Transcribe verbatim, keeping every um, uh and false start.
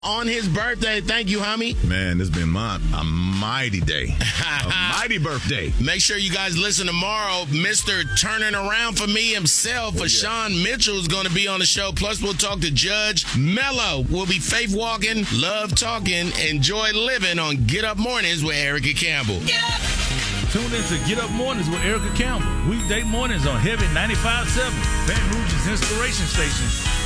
on his birthday. Thank you, homie. Man, it's been my, a mighty day. A mighty birthday. Make sure you guys listen tomorrow. Mister Turning Around for Me himself, for oh, yeah. Sean Mitchell, is going to be on the show. Plus, we'll talk to Judge Mello. We'll be faith walking, love talking, enjoy living on Get Up Mornings with Erica Campbell. Get up. Tune in to Get Up Mornings with Erica Campbell. Weekday mornings on Heavy ninety-five point seven, Baton Rouge's inspiration station.